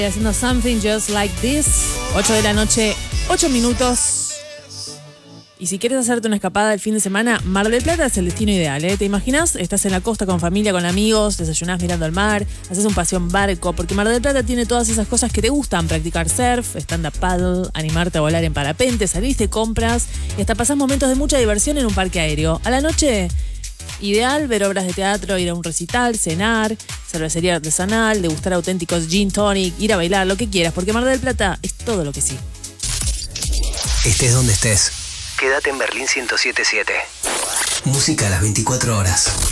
Haciendo Something Just Like This. 8 de la noche, 8 minutos. Y si quieres hacerte una escapada el fin de semana, Mar del Plata es el destino ideal, ¿eh? ¿Te imaginas? Estás en la costa con familia, con amigos, desayunás mirando al mar, haces un paseo en barco, porque Mar del Plata tiene todas esas cosas que te gustan: practicar surf, stand-up paddle, animarte a volar en parapente, salir de compras y hasta pasás momentos de mucha diversión en un parque aéreo. A la noche, ideal ver obras de teatro, ir a un recital, cenar, cervecería artesanal, degustar auténticos gin tonic, ir a bailar, lo que quieras, porque Mar del Plata es todo lo que sí. Estés donde estés, quédate en Berlín 107.7. Música a las 24 horas.